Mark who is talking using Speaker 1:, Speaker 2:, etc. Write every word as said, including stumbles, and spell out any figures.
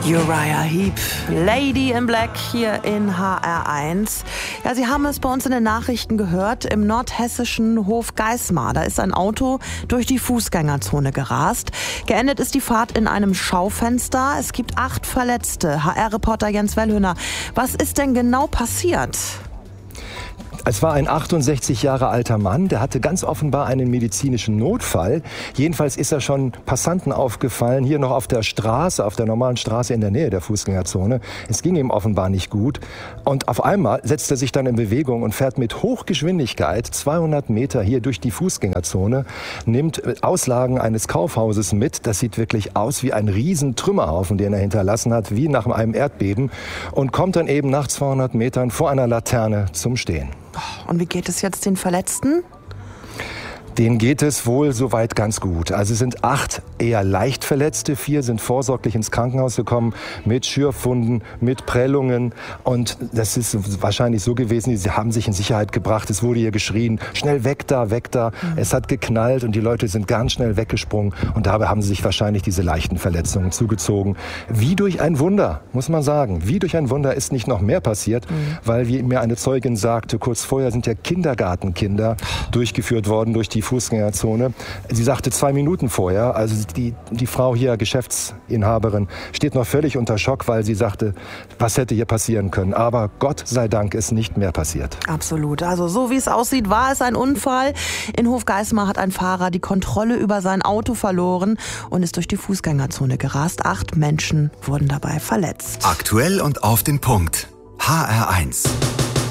Speaker 1: Uriah Heep, Lady in Black hier in H R eins. Ja, Sie haben es bei uns in den Nachrichten gehört, im nordhessischen Hofgeismar. Da ist ein Auto durch die Fußgängerzone gerast. Geendet ist die Fahrt in einem Schaufenster. Es gibt acht Verletzte. H R-Reporter Jens Wellhöhner, was ist denn genau passiert?
Speaker 2: Es war ein achtundsechzig Jahre alter Mann, der hatte ganz offenbar einen medizinischen Notfall. Jedenfalls ist er schon Passanten aufgefallen, hier noch auf der Straße, auf der normalen Straße in der Nähe der Fußgängerzone. Es ging ihm offenbar nicht gut. Und auf einmal setzt er sich dann in Bewegung und fährt mit Hochgeschwindigkeit zweihundert Meter hier durch die Fußgängerzone, nimmt Auslagen eines Kaufhauses mit. Das sieht wirklich aus wie ein riesen Trümmerhaufen, den er hinterlassen hat, wie nach einem Erdbeben. Und kommt dann eben nach zweihundert Metern vor einer Laterne zum Stehen.
Speaker 1: Und wie geht es jetzt den Verletzten?
Speaker 2: Denen geht es wohl soweit ganz gut. Also es sind acht eher leicht Verletzte, vier sind vorsorglich ins Krankenhaus gekommen mit Schürfwunden, mit Prellungen. Und das ist wahrscheinlich so gewesen, sie haben sich in Sicherheit gebracht. Es wurde hier geschrien, schnell weg da, weg da. Mhm. Es hat geknallt und die Leute sind ganz schnell weggesprungen. Und dabei haben sie sich wahrscheinlich diese leichten Verletzungen zugezogen. Wie durch ein Wunder, muss man sagen. Wie durch ein Wunder ist nicht noch mehr passiert, mhm. weil, wie mir eine Zeugin sagte, kurz vorher sind ja Kindergartenkinder durchgeführt worden durch die Fußgängerzone. Sie sagte zwei Minuten vorher, also die, die Frau hier, Geschäftsinhaberin, steht noch völlig unter Schock, weil sie sagte, was hätte hier passieren können. Aber Gott sei Dank ist nicht mehr passiert.
Speaker 1: Absolut. Also so wie es aussieht, war es ein Unfall. In Hofgeismar hat ein Fahrer die Kontrolle über sein Auto verloren und ist durch die Fußgängerzone gerast. Acht Menschen wurden dabei verletzt.
Speaker 3: Aktuell und auf den Punkt. H R eins.